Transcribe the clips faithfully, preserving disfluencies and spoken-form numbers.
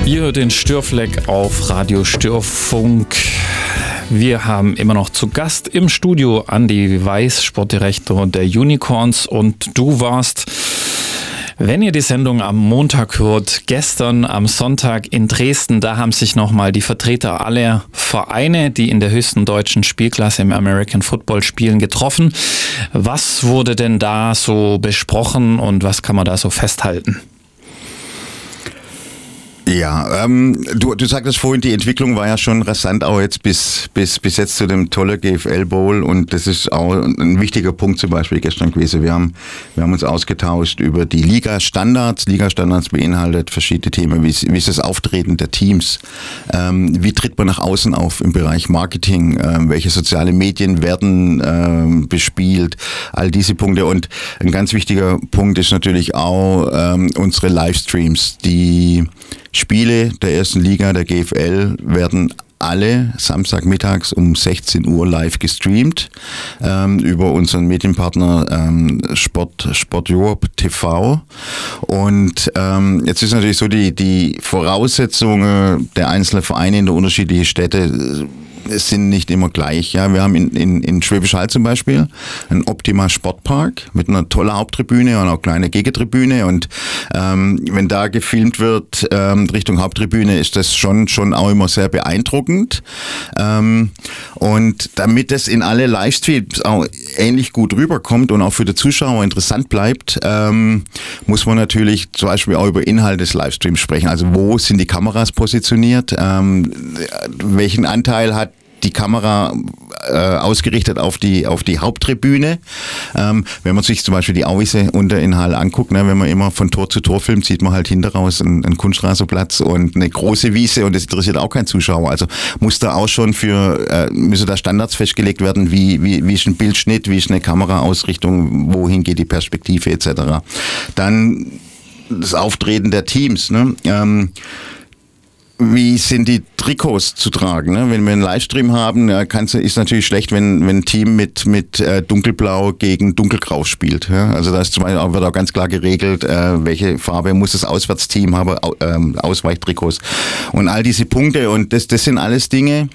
Ihr hört den Störfleck auf Radio Störfunk. Wir haben immer noch zu Gast im Studio Andi Weiß, Sportdirektor der Unicorns, und du warst, wenn ihr die Sendung am Montag hört, gestern am Sonntag in Dresden. Da haben sich nochmal die Vertreter aller Vereine, die in der höchsten deutschen Spielklasse im American Football spielen, getroffen. Was wurde denn da so besprochen und was kann man da so festhalten? Ja, ähm, du, du sagtest vorhin, die Entwicklung war ja schon rasant auch jetzt bis, bis, bis jetzt zu dem tollen G F L Bowl, und das ist auch ein wichtiger Punkt zum Beispiel gestern gewesen. Wir haben, wir haben uns ausgetauscht über die Liga-Standards. Liga-Standards beinhaltet verschiedene Themen, wie ist, wie ist das Auftreten der Teams, ähm, wie tritt man nach außen auf im Bereich Marketing, ähm, welche soziale Medien werden ähm, bespielt, all diese Punkte. Und ein ganz wichtiger Punkt ist natürlich auch ähm, unsere Livestreams, die Spiele der ersten Liga, der G F L, werden alle Samstagmittags um sechzehn Uhr live gestreamt ähm, über unseren Medienpartner ähm, Sport, Sport Europe T V. Und ähm, jetzt ist natürlich so, die, die Voraussetzungen der einzelnen Vereine in der unterschiedlichen Städte es sind nicht immer gleich. Ja, wir haben in, in, in Schwäbisch Hall zum Beispiel einen Optima Sportpark mit einer tollen Haupttribüne und auch kleine Gegentribüne, und ähm, wenn da gefilmt wird ähm, Richtung Haupttribüne, ist das schon schon auch immer sehr beeindruckend. Ähm, und damit es in alle Livestreams auch ähnlich gut rüberkommt und auch für die Zuschauer interessant bleibt, ähm, muss man natürlich zum Beispiel auch über Inhalt des Livestreams sprechen. Also wo sind die Kameras positioniert? Ähm, welchen Anteil hat die Kamera äh, ausgerichtet auf die auf die Haupttribüne? Ähm, wenn man sich zum Beispiel die Auwiese unter in Hall anguckt, ne, wenn man immer von Tor zu Tor filmt, sieht man halt hinter raus einen, einen Kunststraßenplatz und eine große Wiese, und das interessiert auch keinen Zuschauer. Also muss da auch schon für, äh, müssen da Standards festgelegt werden, wie, wie, wie ist ein Bildschnitt, wie ist eine Kameraausrichtung, wohin geht die Perspektive et cetera. Dann das Auftreten der Teams, ne? Ähm, Wie sind die Trikots zu tragen? Ne? Wenn wir einen Livestream haben, ja, kann's, ist natürlich schlecht, wenn, wenn ein Team mit, mit äh, dunkelblau gegen dunkelgrau spielt. Ja? Also da ist zum Beispiel, wird auch ganz klar geregelt, äh, welche Farbe muss das Auswärtsteam haben, äh, Ausweichtrikots und all diese Punkte. Und das, das sind alles Dinge,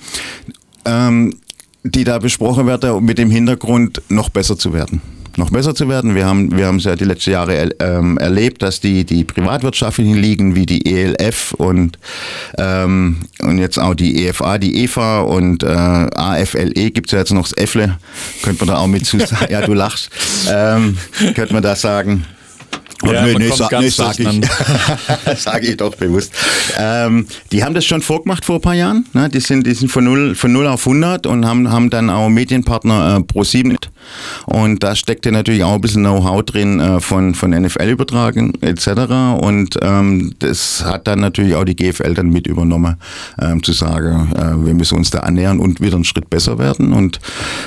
ähm, die da besprochen werden, um mit dem Hintergrund noch besser zu werden. noch besser zu werden. Wir haben wir haben es ja die letzten Jahre er, ähm, erlebt, dass die die privatwirtschaftlichen Ligen wie die E L F und ähm, und jetzt auch die E F A, die E F A und äh, A F L E, gibt es ja jetzt noch das Äffle, könnte man da auch mit zu sagen. Ja, du lachst. Ähm, könnte man da sagen. Ja, nö, man nö, kommt sa- ganz nö, sag ich, sage ich doch bewusst. Ähm, die haben das schon vorgemacht vor ein paar Jahren. Ne? Die sind, die sind von null, von null auf hundert und haben, haben dann auch Medienpartner äh, ProSieben. Und da steckte natürlich auch ein bisschen Know-how drin äh, von, von N F L übertragen et cetera. Und ähm, das hat dann natürlich auch die G F L dann mit übernommen, ähm, zu sagen, äh, wir müssen uns da annähern und wieder einen Schritt besser werden. Und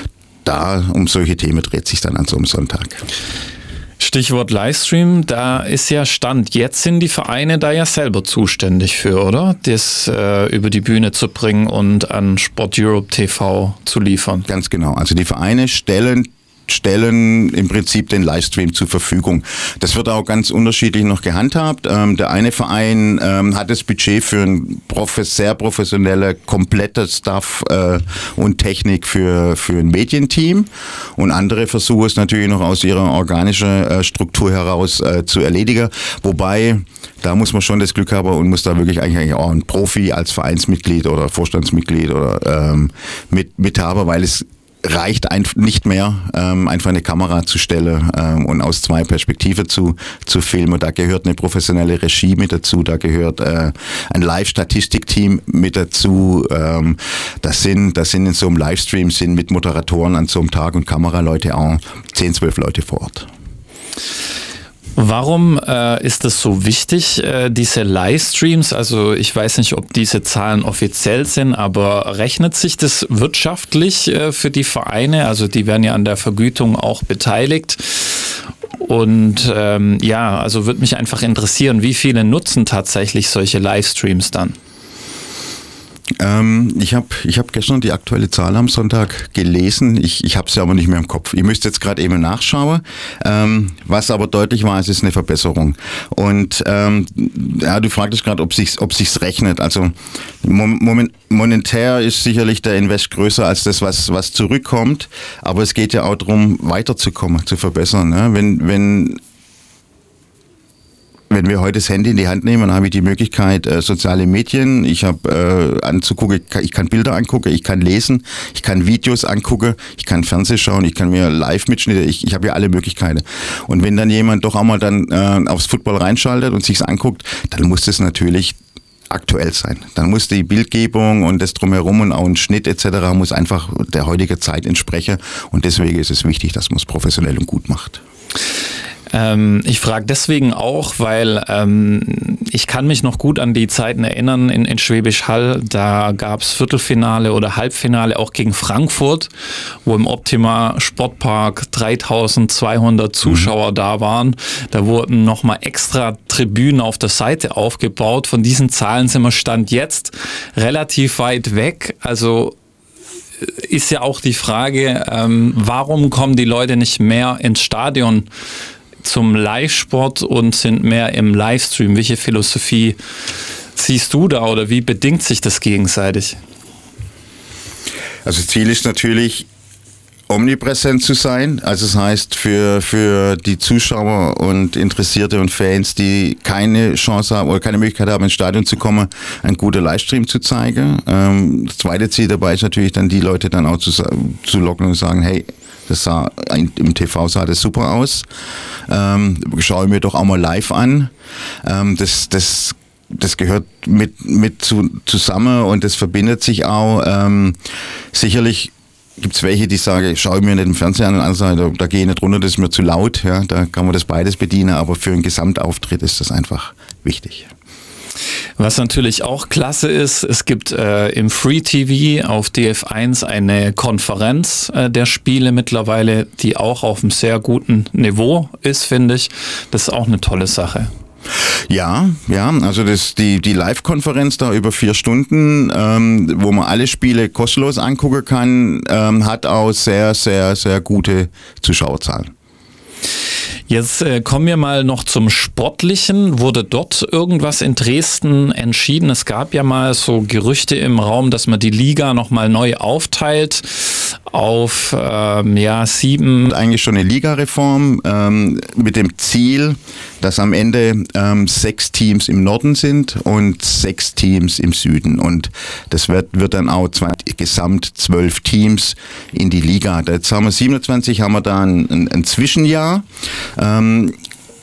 da um solche Themen dreht sich dann an so einem Sonntag. Stichwort Livestream, da ist ja Stand. Jetzt sind die Vereine da ja selber zuständig für, oder? Das äh, über die Bühne zu bringen und an Sport Europe T V zu liefern. Ganz genau. Also die Vereine stellen stellen im Prinzip den Livestream zur Verfügung. Das wird auch ganz unterschiedlich noch gehandhabt. Ähm, der eine Verein ähm, hat das Budget für ein prof- sehr professionelle, komplette Stuff äh, und Technik für, für ein Medienteam, und andere versuchen es natürlich noch aus ihrer organischen äh, Struktur heraus äh, zu erledigen. Wobei, da muss man schon das Glück haben und muss da wirklich eigentlich auch ein Profi als Vereinsmitglied oder Vorstandsmitglied oder ähm, mit, mithaben, weil es reicht einfach nicht mehr, ähm, einfach eine Kamera zu stellen ähm, und aus zwei Perspektiven zu, zu filmen. Da gehört eine professionelle Regie mit dazu, da gehört äh, ein Live-Statistikteam mit dazu. Ähm, das sind, das sind in so einem Livestream, sind mit Moderatoren an so einem Tag und Kameraleute auch zehn, zwölf Leute vor Ort. Warum äh, ist es so wichtig, äh, diese Livestreams? Also ich weiß nicht, ob diese Zahlen offiziell sind, aber rechnet sich das wirtschaftlich äh, für die Vereine? Also die werden ja an der Vergütung auch beteiligt. Und ähm, ja, also würde mich einfach interessieren, wie viele nutzen tatsächlich solche Livestreams dann? Ähm, ich habe ich hab gestern die aktuelle Zahl am Sonntag gelesen. Ich, ich habe sie aber nicht mehr im Kopf. Ich müsste jetzt gerade eben nachschauen. Ähm, was aber deutlich war, es ist eine Verbesserung. Und ähm, ja, du fragtest gerade, ob sich's, ob sich's rechnet. Also moment, monetär ist sicherlich der Invest größer als das, was, was zurückkommt. Aber es geht ja auch darum, weiterzukommen, zu verbessern. Ne? Wenn, wenn Wenn wir heute das Handy in die Hand nehmen, dann habe ich die Möglichkeit, äh, soziale Medien, ich habe äh, anzugucken, ich kann, ich kann Bilder angucken, ich kann lesen, ich kann Videos angucken, ich kann Fernsehen schauen, ich kann mir Live-Mitschnitte, ich, ich habe ja alle Möglichkeiten. Und wenn dann jemand doch auch mal dann äh, aufs Football reinschaltet und sich's anguckt, dann muss das natürlich aktuell sein. Dann muss die Bildgebung und das Drumherum und auch ein Schnitt et cetera muss einfach der heutigen Zeit entsprechen. Und deswegen ist es wichtig, dass man es professionell und gut macht. Ähm, ich frage deswegen auch, weil ähm, ich kann mich noch gut an die Zeiten erinnern in, in Schwäbisch Hall. Da gab es Viertelfinale oder Halbfinale auch gegen Frankfurt, wo im Optima Sportpark dreitausendzweihundert Zuschauer mhm. da waren. Da wurden nochmal extra Tribünen auf der Seite aufgebaut. Von diesen Zahlen sind wir Stand jetzt relativ weit weg. Also ist ja auch die Frage, ähm, warum kommen die Leute nicht mehr ins Stadion zum Live-Sport und sind mehr im Livestream? Welche Philosophie siehst du da oder wie bedingt sich das gegenseitig? Also Ziel ist natürlich, omnipräsent zu sein. Also das heißt, für, für die Zuschauer und Interessierte und Fans, die keine Chance haben oder keine Möglichkeit haben, ins Stadion zu kommen, einen guten Livestream zu zeigen. Ähm, das zweite Ziel dabei ist natürlich dann, die Leute dann auch zu, zu locken und sagen, hey, das sah, im T V sah das super aus. Ähm, schaue mir doch auch mal live an. Ähm, das, das, das gehört mit, mit zu, zusammen und das verbindet sich auch. Ähm, sicherlich gibt es welche, die sagen, schaue mir nicht im Fernsehen an und andere sagen, da, da gehe ich nicht runter, das ist mir zu laut. Ja, da kann man das beides bedienen, aber für einen Gesamtauftritt ist das einfach wichtig. Was natürlich auch klasse ist, es gibt äh, im Free T V auf D F eins eine Konferenz äh, der Spiele mittlerweile, die auch auf einem sehr guten Niveau ist, finde ich. Das ist auch eine tolle Sache. Ja, ja, also das, die, die Live-Konferenz da über vier Stunden, ähm, wo man alle Spiele kostenlos angucken kann, ähm, hat auch sehr, sehr, sehr gute Zuschauerzahlen. Jetzt äh, kommen wir mal noch zum Sportlichen. Wurde dort irgendwas in Dresden entschieden? Es gab ja mal so Gerüchte im Raum, dass man die Liga nochmal neu aufteilt auf ähm, ja, sieben. Eigentlich schon eine Ligareform ähm, mit dem Ziel, dass am Ende ähm, sechs Teams im Norden sind und sechs Teams im Süden. Und das wird, wird dann auch zwei, gesamt zwölf Teams in die Liga. Jetzt haben wir siebenundzwanzig, haben wir da ein, ein, ein Zwischenjahr. Ähm,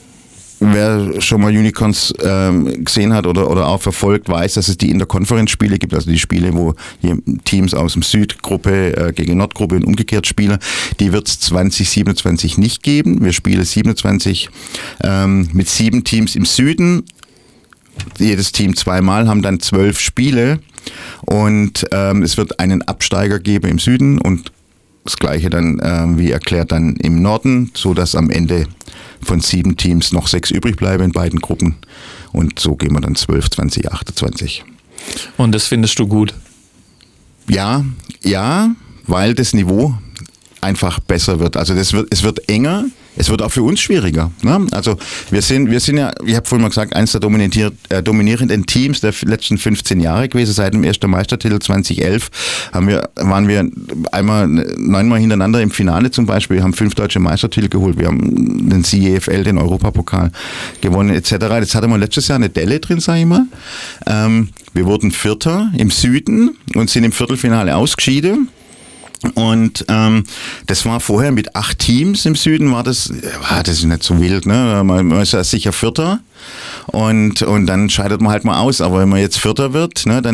Wer schon mal Unicorns ähm, gesehen hat oder, oder auch verfolgt, weiß, dass es die Interconference-Spiele gibt, also die Spiele, wo Teams aus dem Südgruppe äh, gegen Nordgruppe und umgekehrt spielen. Die wird es zwanzig siebenundzwanzig nicht geben. Wir spielen siebenundzwanzig ähm, mit sieben Teams im Süden. Jedes Team zweimal, haben dann zwölf Spiele und ähm, es wird einen Absteiger geben im Süden und das Gleiche dann, äh, wie erklärt, dann im Norden, so dass am Ende von sieben Teams noch sechs übrig bleiben in beiden Gruppen. Und so gehen wir dann zwölf, zwanzig, achtundzwanzig. Und das findest du gut? Ja, ja, weil das Niveau einfach besser wird. Also das wird, es wird enger, es wird auch für uns schwieriger. Ne? Also wir sind, wir sind ja, ich habe vorhin mal gesagt, eines der äh, dominierenden Teams der letzten fünfzehn Jahre gewesen. Seit dem ersten Meistertitel zweitausendelf haben wir, waren wir einmal neunmal hintereinander im Finale zum Beispiel. Wir haben fünf deutsche Meistertitel geholt. Wir haben den C E F L, den Europapokal gewonnen et cetera. Jetzt hatte man letztes Jahr eine Delle drin, sage ich mal. Ähm, wir wurden Vierter im Süden und sind im Viertelfinale ausgeschieden. Und ähm, das war vorher mit acht Teams im Süden, war das, war das ist nicht so wild, ne? Man, man ist ja sicher Vierter und, und dann scheidet man halt mal aus. Aber wenn man jetzt Vierter wird, ne, dann